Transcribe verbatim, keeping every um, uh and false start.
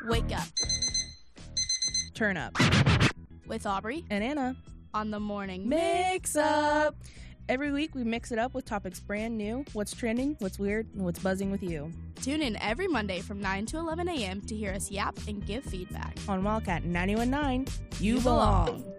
Wake up Turn up. with Aubrey And Anna. on the morning Mix Up. Every week we mix it up with topics brand new, what's trending, what's weird, and what's buzzing with you. Tune in every Monday from nine to eleven a.m. to hear us yap and give feedback. On Wildcat ninety-one point nine, you You belong. belong.